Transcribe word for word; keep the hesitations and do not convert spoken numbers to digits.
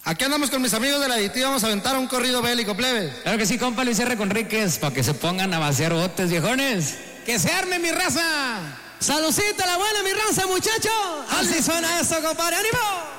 Aquí andamos con mis amigos de la aditiva, vamos a aventar un corrido bélico, plebes. Claro que sí, compa Luis R. Conríquez, para que se pongan a vaciar botes, viejones. ¡Que se arme, mi raza! ¡Saludcita la buena, mi raza, muchachos! Así suena eso, compadre, ánimo.